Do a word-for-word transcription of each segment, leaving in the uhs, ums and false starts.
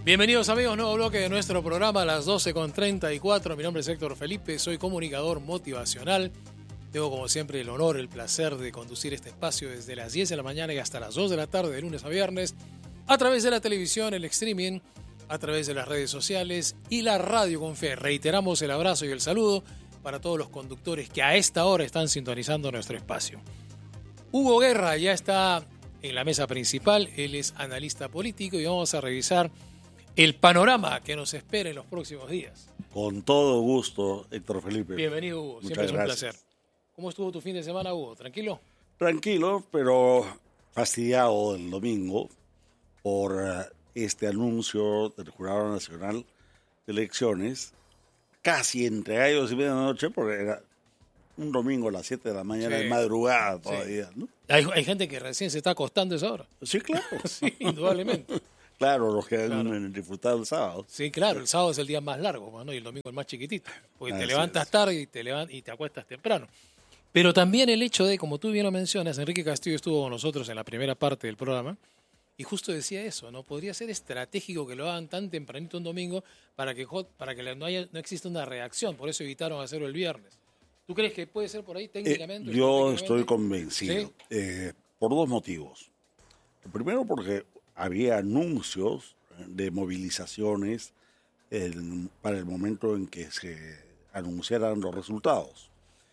Bienvenidos amigos, nuevo bloque de nuestro programa a las doce con treinta y cuatro. Mi nombre es Héctor Felipe, soy comunicador motivacional. Tengo como siempre el honor, el placer de conducir este espacio desde las diez de la mañana y hasta las dos de la tarde, de lunes a viernes, a través de la televisión, el streaming, a través de las redes sociales y la radio con fe. Reiteramos el abrazo y el saludo para todos los conductores que a esta hora están sintonizando nuestro espacio. Hugo Guerra ya está en la mesa principal, él es analista político y vamos a revisar el panorama que nos espera en los próximos días. Con todo gusto, Héctor Felipe. Bienvenido, Hugo. Muchas Siempre es un gracias. placer. ¿Cómo estuvo tu fin de semana, Hugo? ¿Tranquilo? Tranquilo, pero fastidiado el domingo por uh, este anuncio del Jurado Nacional de Elecciones, casi entre gallos y medianoche, porque era un domingo a las siete de la mañana, Sí. de madrugada todavía, Sí. ¿no? Hay, hay gente que recién se está acostando a esa hora. Sí, claro. Sí, indudablemente. Claro, los que Claro. han disfrutado el sábado. Sí, claro, el sábado es el día más largo, ¿no? Y el domingo el más chiquitito. Porque te Así levantas es. tarde y te, levan- y te acuestas temprano. Pero también el hecho de, como tú bien lo mencionas, Enrique Castillo estuvo con nosotros en la primera parte del programa y justo decía eso, ¿no? Podría ser estratégico que lo hagan tan tempranito un domingo para que, jo- para que no, haya, no exista una reacción. Por eso evitaron hacerlo el viernes. ¿Tú crees que puede ser por ahí Eh, técnicamente? yo estratégicamente? estoy convencido, ¿Sí? eh, por dos motivos. El primero, porque había anuncios de movilizaciones en- para el momento en que se anunciaran los resultados.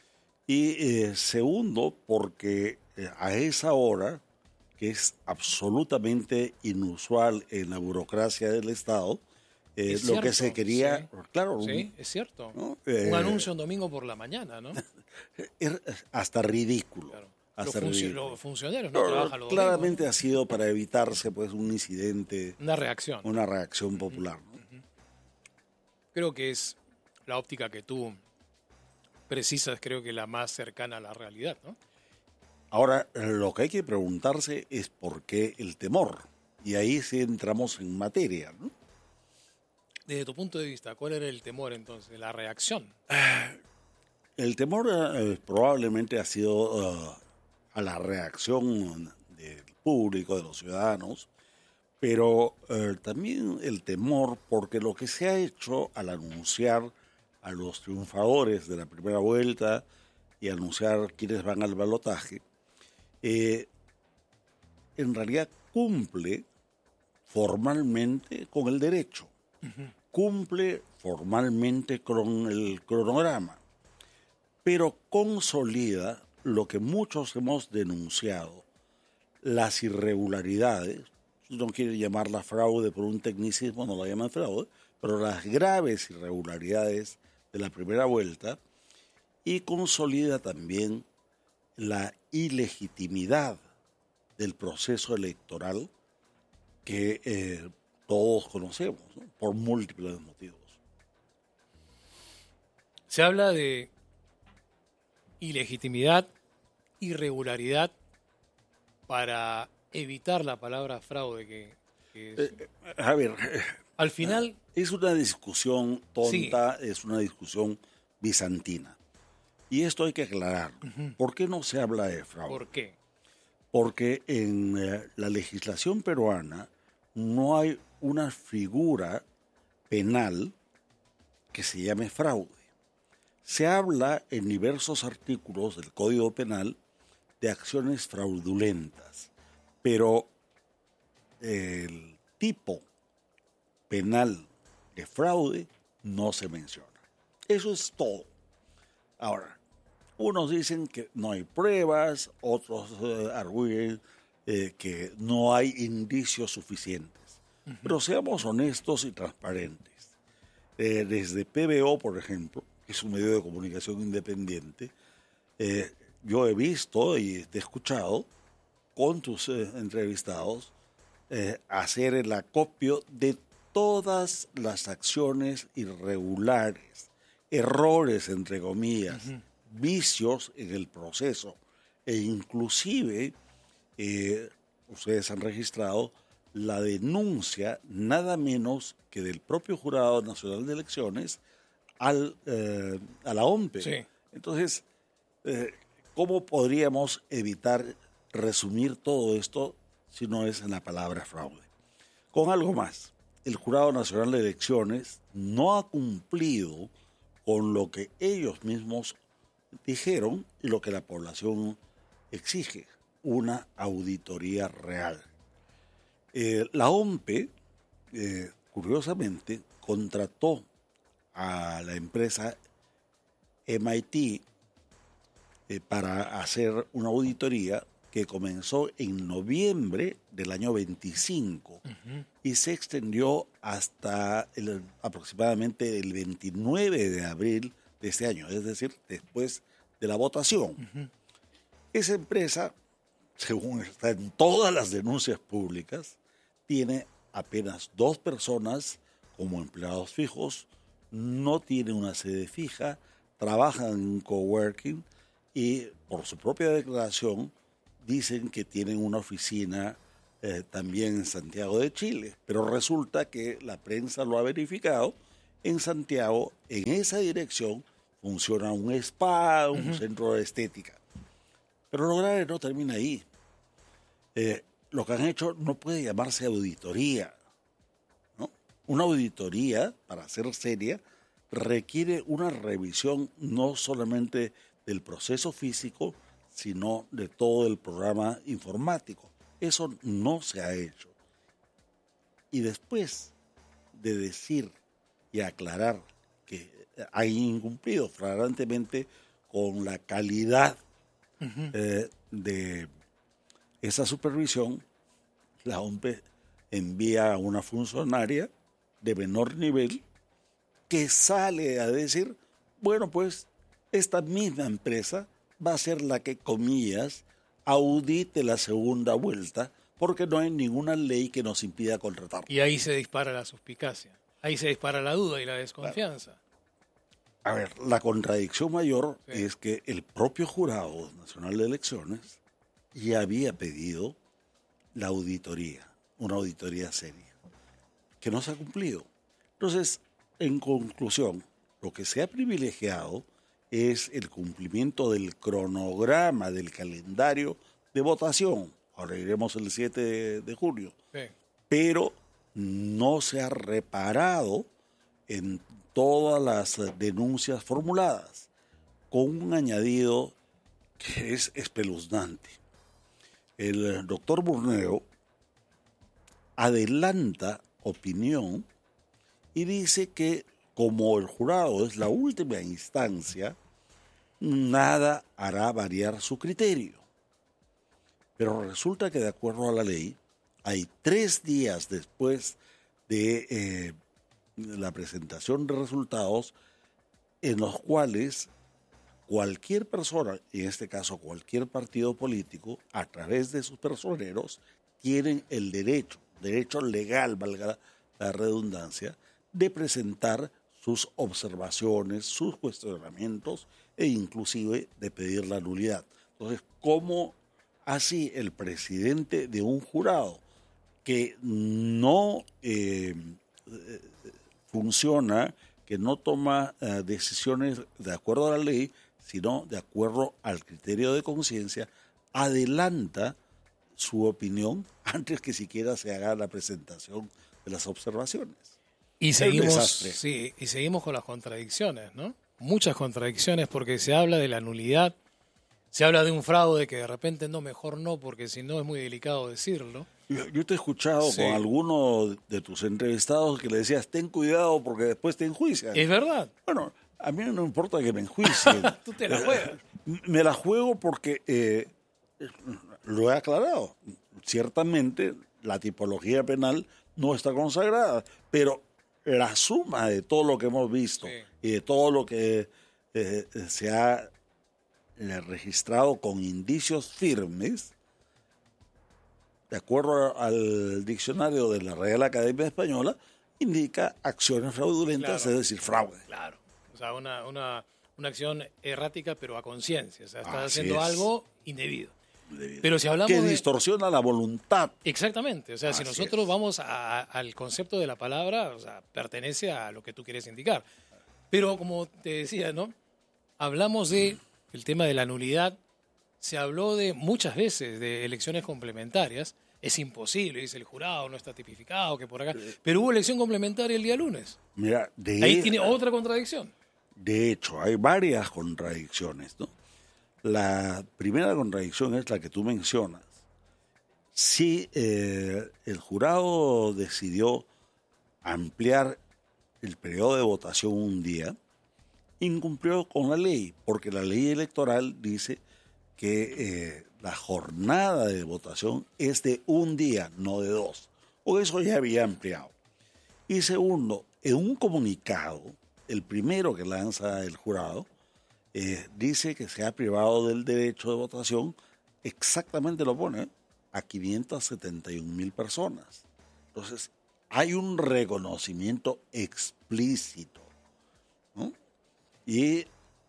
Y eh, segundo, porque eh, a esa hora, que es absolutamente inusual en la burocracia del Estado, eh, Es lo que cierto, se quería, sí. claro, Sí, es cierto. ¿no? Un Eh, anuncio un domingo por la mañana, ¿no? es hasta ridículo. Claro. Hasta Los, funcio- ridículo. los funcionarios no No, trabajan los claramente domingos, ha sido para evitarse pues un incidente, ¿no? Una reacción. una reacción popular, ¿no? Creo que es la óptica que tú precisas, creo que la más cercana a la realidad, ¿no? Ahora, lo que hay que preguntarse es por qué el temor. Y ahí sí entramos en materia, ¿no? Desde tu punto de vista, ¿cuál era el temor entonces? La reacción. El temor eh, probablemente ha sido eh, a la reacción del público, de los ciudadanos, pero eh, también el temor porque lo que se ha hecho al anunciar a los triunfadores de la primera vuelta y anunciar quiénes van al balotaje, eh, en realidad cumple formalmente con el derecho, cumple formalmente con el cronograma, pero consolida lo que muchos hemos denunciado, las irregularidades. Si no quiere llamarla fraude por un tecnicismo, no la llaman fraude, pero las graves irregularidades de la primera vuelta, y consolida también la ilegitimidad del proceso electoral que eh, todos conocemos, ¿no? Por múltiples motivos. Se habla de ilegitimidad, irregularidad para evitar la palabra fraude que, que es- Eh, a ver, eh, al final es una discusión tonta, es una discusión bizantina. Y esto hay que aclarar. ¿Por qué no se habla de fraude? ¿por qué? Porque en eh, la legislación peruana no hay una figura penal que se llame fraude. Se habla en diversos artículos del Código Penal de acciones fraudulentas, pero el tipo penal de fraude no se menciona. Eso es todo. Ahora, unos dicen que no hay pruebas, otros eh, arguyen eh, que no hay indicios suficientes. Uh-huh. Pero seamos honestos y transparentes. Eh, desde P B O, por ejemplo, que es un medio de comunicación independiente, eh, yo he visto y te he escuchado con tus eh, entrevistados eh, hacer el acopio de todas las acciones irregulares, errores, entre comillas, uh-huh. vicios en el proceso, e inclusive eh, ustedes han registrado la denuncia nada menos que del propio Jurado Nacional de Elecciones al, eh, a la O M P E. Sí. Entonces, eh, ¿cómo podríamos evitar resumir todo esto si no es en la palabra fraude? Con algo más. el Jurado Nacional de Elecciones no ha cumplido con lo que ellos mismos dijeron y lo que la población exige, una auditoría real. Eh, la O M P E, eh, curiosamente, contrató a la empresa M I T eh, para hacer una auditoría que comenzó en noviembre del año veinticinco uh-huh. y se extendió hasta el, aproximadamente el veintinueve de abril de este año, es decir, después de la votación. Uh-huh. Esa empresa, según está en todas las denuncias públicas, tiene apenas dos personas como empleados fijos, no tiene una sede fija, trabajan en un coworking y por su propia declaración dicen que tienen una oficina eh, también en Santiago de Chile, pero resulta que la prensa lo ha verificado. En Santiago, en esa dirección, funciona un spa, un uh-huh. centro de estética. Pero lo grave no termina ahí. Eh, lo que han hecho no puede llamarse auditoría, ¿no? Una auditoría, para ser seria, requiere una revisión no solamente del proceso físico, sino de todo el programa informático. Eso no se ha hecho. Y después de decir y aclarar que hay incumplido flagrantemente con la calidad uh-huh. eh, de esa supervisión, la O M P E envía a una funcionaria de menor nivel que sale a decir, bueno, pues esta misma empresa va a ser la que, comillas, audite la segunda vuelta, porque no hay ninguna ley que nos impida contratar. Y ahí se dispara la suspicacia, ahí se dispara la duda y la desconfianza. A ver, la contradicción mayor sí. es que el propio Jurado Nacional de Elecciones ya había pedido la auditoría, una auditoría seria, que no se ha cumplido. Entonces, en conclusión, lo que se ha privilegiado es el cumplimiento del cronograma, del calendario de votación. Ahora iremos el siete de, de junio. Sí. Pero no se ha reparado en todas las denuncias formuladas, con un añadido que es espeluznante. El doctor Burneo adelanta opinión y dice que como el jurado es la última instancia, nada hará variar su criterio. Pero resulta que de acuerdo a la ley, hay tres días después de eh, la presentación de resultados en los cuales cualquier persona, en este caso cualquier partido político, a través de sus personeros, tienen el derecho, derecho legal, valga la redundancia, de presentar sus observaciones, sus cuestionamientos e inclusive de pedir la nulidad. Entonces, ¿cómo así el presidente de un jurado que no eh, funciona, que no toma uh, decisiones de acuerdo a la ley, sino de acuerdo al criterio de conciencia, adelanta su opinión antes que siquiera se haga la presentación de las observaciones? Y seguimos, sí, y seguimos con las contradicciones, ¿no? Muchas contradicciones, porque se habla de la nulidad, se habla de un fraude que de repente no, mejor no, porque si no es muy delicado decirlo. Yo, yo te he escuchado sí. con alguno de tus entrevistados que le decías, ten cuidado porque después te enjuician. Es verdad. Bueno, a mí no importa que me enjuicien. Tú te la juegas. Me la juego porque eh, lo he aclarado. Ciertamente la tipología penal no está consagrada, pero la suma de todo lo que hemos visto sí. y de todo lo que eh, se ha eh, registrado con indicios firmes, de acuerdo al diccionario de la Real Academia Española, indica acciones fraudulentas, claro, es decir, fraude. Claro, o sea, una, una, una acción errática pero a conciencia, o sea, estás Así haciendo es. algo indebido. Debido. Pero si hablamos que de... distorsiona la voluntad. Exactamente, o sea, Así si nosotros es. vamos a, al concepto de la palabra, o sea, pertenece a lo que tú quieres indicar. Pero como te decía, ¿no? Hablamos de el tema de la nulidad, se habló de muchas veces de elecciones complementarias, es imposible, dice el jurado, no está tipificado, que por acá. Pero hubo elección complementaria el día lunes. Mira, de Ahí tiene otra contradicción. De hecho, hay varias contradicciones, ¿no? La primera contradicción es la que tú mencionas. Si eh, el jurado decidió ampliar el periodo de votación un día, incumplió con la ley, porque la ley electoral dice que eh, la jornada de votación es de un día, no de dos. O eso ya había ampliado. Y segundo, en un comunicado, el primero que lanza el jurado, eh, dice que se ha privado del derecho de votación, exactamente lo pone, a quinientas setenta y un mil personas. Entonces, hay un reconocimiento explícito, ¿no? Y,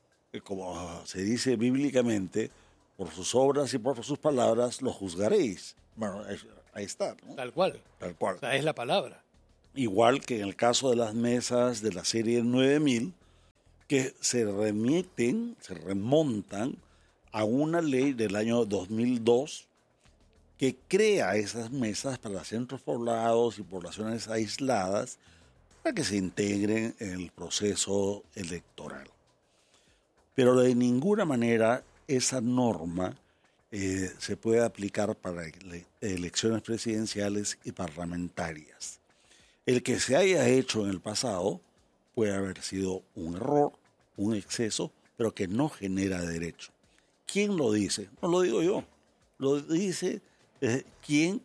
como se dice bíblicamente, por sus obras y por sus palabras los juzgaréis. Bueno, ahí está, ¿no? Tal cual. Tal cual. O sea, es la palabra. Igual que en el caso de las mesas de la serie nueve mil, que se remiten, se remontan a una ley del año dos mil dos que crea esas mesas para centros poblados y poblaciones aisladas para que se integren en el proceso electoral. Pero de ninguna manera esa norma eh, se puede aplicar para ele- elecciones presidenciales y parlamentarias. El que se haya hecho en el pasado puede haber sido un error, un exceso, pero que no genera derecho. ¿Quién lo dice? No lo digo yo. Lo dice eh, quien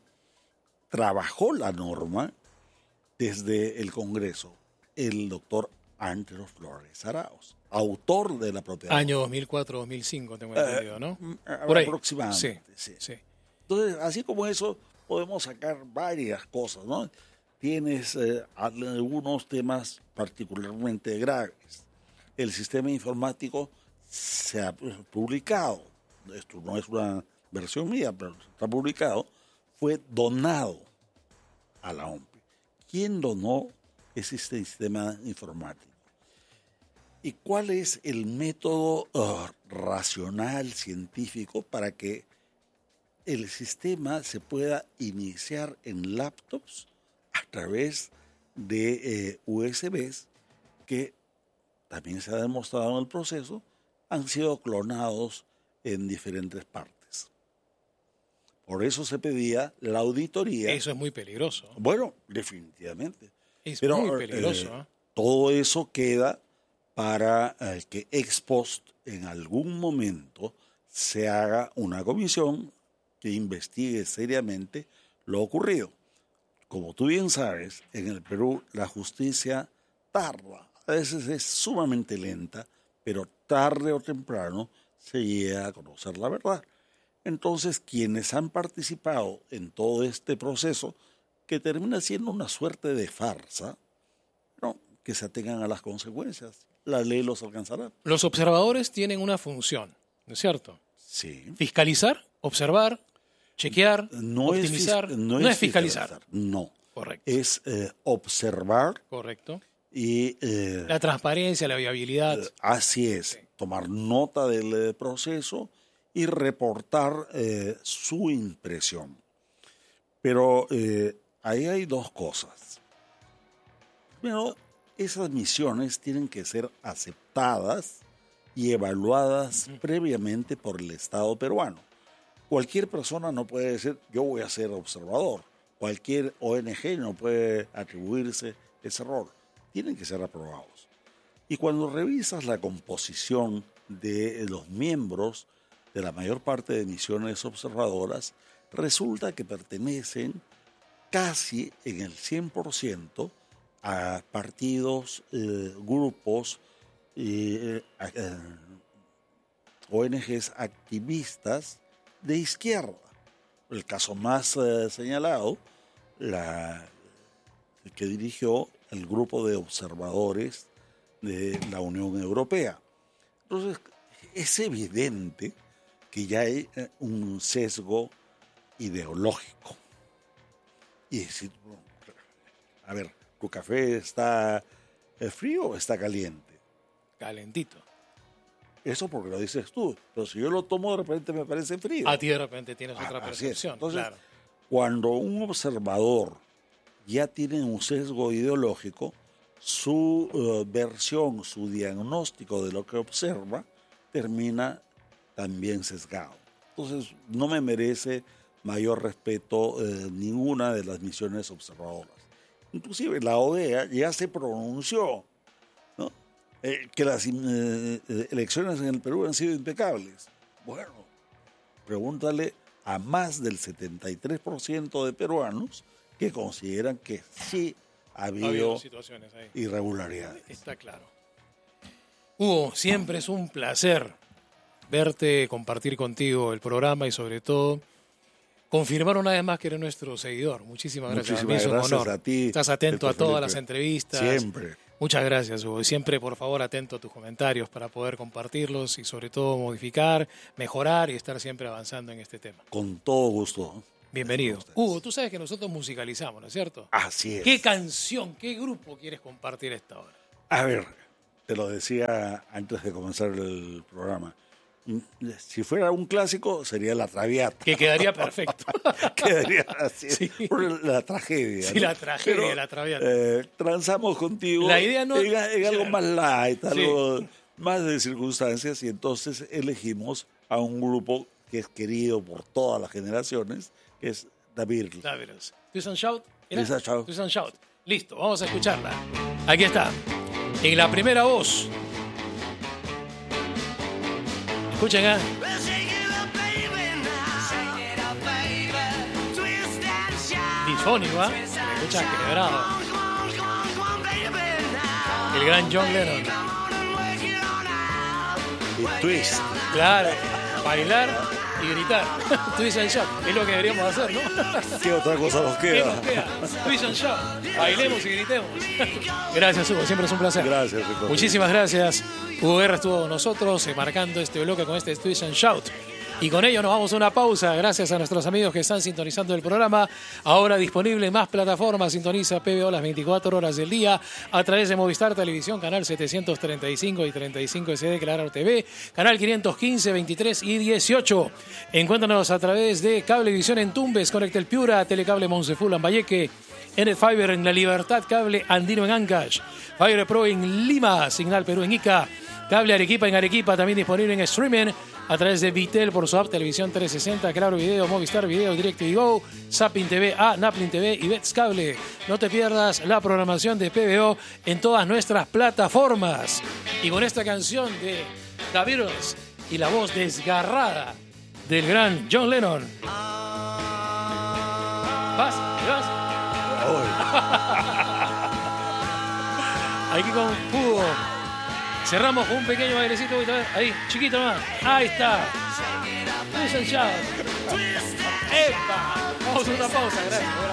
trabajó la norma desde el Congreso, el doctor Ángelo Flores Arauz, autor de la propia Año dos mil cuatro dos mil cinco, tengo entendido, ¿no? eh, Por ahí. aproximadamente. Sí, Sí. sí. Entonces, así como eso, podemos sacar varias cosas, ¿no? Tienes eh, algunos temas particularmente graves. El sistema informático se ha publicado, esto no es una versión mía, pero está publicado, fue donado a la O M P I. ¿Quién donó ese sistema informático? ¿Y cuál es el método uh, racional, científico, para que el sistema se pueda iniciar en laptops a través de eh, U S Bs que también se ha demostrado en el proceso, han sido clonados en diferentes partes? Por eso se pedía la auditoría. Eso es muy peligroso. Bueno, definitivamente. Es Pero, muy peligroso. eh, ¿eh? todo eso queda para eh, que ex post en algún momento se haga una comisión que investigue seriamente lo ocurrido. Como tú bien sabes, en el Perú la justicia tarda, a veces es sumamente lenta, pero tarde o temprano se llega a conocer la verdad. Entonces, quienes han participado en todo este proceso, que termina siendo una suerte de farsa, no, que se atengan a las consecuencias. La ley los alcanzará. Los observadores tienen una función, ¿no es cierto? Sí. Fiscalizar, observar, chequear, No optimizar. Es, fis- no, no es fiscalizar. No. Correcto. Es eh, observar Correcto. y... Eh, La transparencia, la viabilidad. eh, así es. Sí. Tomar nota del eh, proceso y reportar eh, su impresión. Pero eh, ahí hay dos cosas. Primero, esas misiones tienen que ser aceptadas y evaluadas uh-huh. previamente por el Estado peruano. Cualquier persona no puede decir, yo voy a ser observador. Cualquier O N G no puede atribuirse ese rol. Tienen que ser aprobados. Y cuando revisas la composición de los miembros de la mayor parte de misiones observadoras, resulta que pertenecen casi en el cien por ciento a partidos, eh, grupos, eh, eh, O N Ges activistas de izquierda. El caso más eh, señalado, la, el que dirigió el grupo de observadores de la Unión Europea. Entonces, es evidente que ya hay eh, un sesgo ideológico. Y decir, a ver, ¿tu café está frío o está caliente? Calentito. Eso porque lo dices tú. Pero si yo lo tomo, de repente me parece frío. A ti de repente tienes ah, otra percepción. Entonces, claro. Cuando un observador ya tiene un sesgo ideológico, su uh, versión, su diagnóstico de lo que observa, termina también sesgado. Entonces, no me merece mayor respeto eh, ninguna de las misiones observadoras. Inclusive la O D E A ya se pronunció, ¿no? eh, que las eh, elecciones en el Perú han sido impecables. Bueno, pregúntale a más del setenta y tres por ciento de peruanos que consideran que sí ha habido, ha habido situaciones ahí. Irregularidades. Está claro. Hugo, siempre es un placer verte, compartir contigo el programa y sobre todo confirmar una vez más que eres nuestro seguidor. Muchísimas gracias. Muchísimas a mí es gracias un honor. a ti. Estás atento a todas las entrevistas. Siempre. Muchas gracias, Hugo. Y siempre, por favor, atento a tus comentarios para poder compartirlos y sobre todo modificar, mejorar y estar siempre avanzando en este tema. Con todo gusto. Bienvenido. Hugo, tú sabes que nosotros musicalizamos, ¿no es cierto? Así es. ¿Qué canción, qué grupo quieres compartir a esta hora? A ver, te lo decía antes de comenzar el programa. Si fuera un clásico, sería La Traviata. Que quedaría perfecto. Quedaría así. Sí. Por la tragedia. Sí, ¿no? la tragedia, Pero, La Traviata. Eh, transamos contigo La idea no... en, en algo más light, algo Sí. más de circunstancias, y entonces elegimos a un grupo que es querido por todas las generaciones, que es The Beatles. The Beatles. Twist and Shout. Twist and Shout. Twist and Shout. Listo, vamos a escucharla. Aquí está. En la primera voz. Escuchen, ¿eh? Disfónico, ¿eh? Escucha, quebrado. El gran John Lennon. Y Twist. Claro, bailar y gritar. Twist and Shout. Es lo que deberíamos hacer, ¿no? ¿Qué otra cosa nos ¿Qué queda? nos queda? Twist and Shout. Bailemos y gritemos. Gracias, Hugo. Siempre es un placer. Gracias, Ricardo. Muchísimas gracias. Hugo Guerra estuvo con nosotros, eh, marcando este bloque con este Twist and Shout. Y con ello nos vamos a una pausa. Gracias a nuestros amigos que están sintonizando el programa. Ahora disponible en más plataformas. Sintoniza P B O las veinticuatro horas del día a través de Movistar Televisión, canal setecientos treinta y cinco y treinta y cinco S D, Claro T V, canal quinientos quince, veintitrés y dieciocho. Encuéntranos a través de Cablevisión en Tumbes, Conectel Piura, Telecable Monseful, Lambayeque, Enet Fiber en La Libertad, Cable Andino en Ancash, Fiber Pro en Lima, Signal Perú en Ica, Cable Arequipa en Arequipa, también disponible en streaming a través de Vitel por su app Televisión trescientos sesenta, Claro Video, Movistar Video, DirecTV Go, Zapping T V, A, Naplin T V y Bets Cable. No te pierdas la programación de P B O en todas nuestras plataformas. Y con esta canción de The Beatles y la voz desgarrada del gran John Lennon. ¿Vas? ¿Vas? Aquí con Hugo. Cerramos con un pequeño bailecito. Ahí, chiquito nomás. Ahí está. Twist and Shout. ¡Epa! Vamos a una pausa, gracias.